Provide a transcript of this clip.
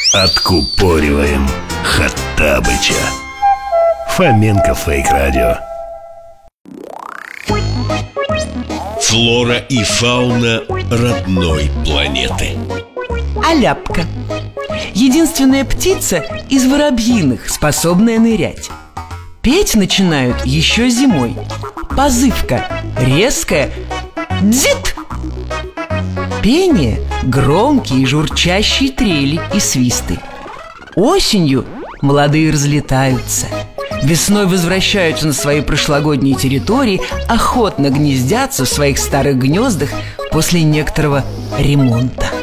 Откупориваем Хоттабыча. Фоменко Фейк Радио. Флора и фауна родной планеты. Аляпка. Единственная птица из воробьиных, способная нырять. Петь начинают еще зимой. Позывка резкая «дзит». Пение – громкие журчащие трели и свисты. Осенью молодые разлетаются. Весной возвращаются на свои прошлогодние территории, охотно гнездятся в своих старых гнездах после некоторого ремонта.